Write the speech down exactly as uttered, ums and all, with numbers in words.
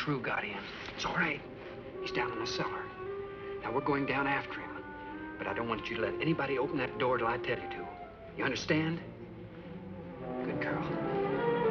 Shrew got him. It's all right. He's down in the cellar. Now, we're going down after him. But I don't want you to let anybody open that door till I tell you to. You understand? Good girl.